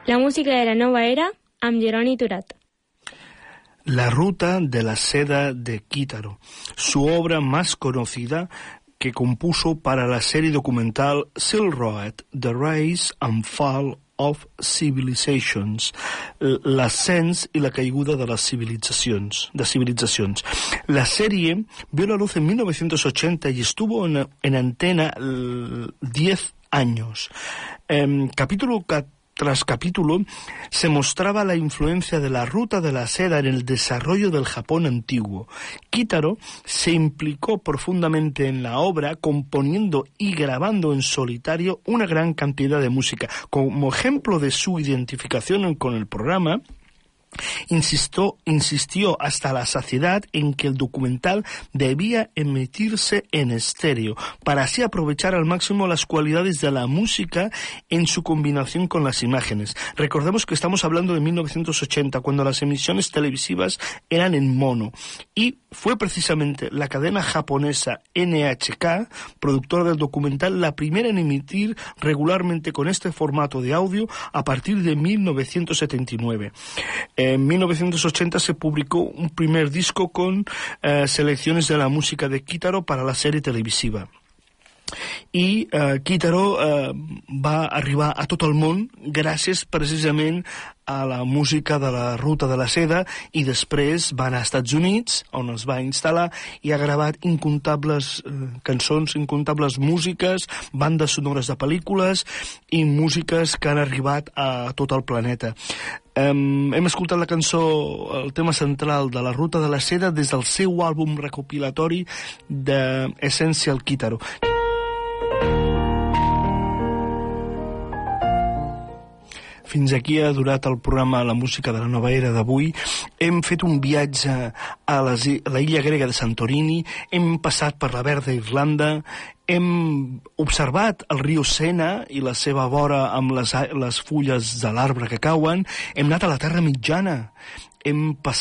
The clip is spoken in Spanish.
La música de la nova era amb Jeroni Turat. La ruta de la seda de Kitaro, su obra más conocida que compuso para la serie documental Silk Road, The Rise and Fall of Civilizations, l'ascens i la caiguda de les civilitzacions. La serie vio la luz en 1980 y estuvo en antena 10 años. Capítulo tras capítulo se mostraba la influencia de la ruta de la seda en el desarrollo del Japón antiguo. Kitaro se implicó profundamente en la obra, componiendo y grabando en solitario una gran cantidad de música. Como ejemplo de su identificación con el programa, insistió hasta la saciedad en que el documental debía emitirse en estéreo, para así aprovechar al máximo las cualidades de la música en su combinación con las imágenes. Recordemos que estamos hablando de 1980, cuando las emisiones televisivas eran en mono, y fue precisamente la cadena japonesa NHK, productora del documental, la primera en emitir regularmente con este formato de audio a partir de 1979. En 1980 se publicó un primer disco con selecciones de la música de Kitaro para la serie televisiva. I Kitaro va arribar a tot el món gràcies precisament a la música de la Ruta de la Seda, i després va anar als Estats Units, on es va instal·lar, i ha gravat incontables cançons, incontables músiques, bandes sonores de pel·lícules i músiques que han arribat a tot el planeta. Hem escoltat la cançó, el tema central de la Ruta de la Seda, des del seu àlbum recopilatori de Essential Kitaro. Fins aquí ha durat el programa La música de la nova era d'avui. Hem fet un viatge a la illa grega de Santorini, hem passat per la verda Irlanda, hem observat el riu Sena i la seva vora amb les fulles de l'arbre que cauen, hem anat a la Terra Mitjana, hem passat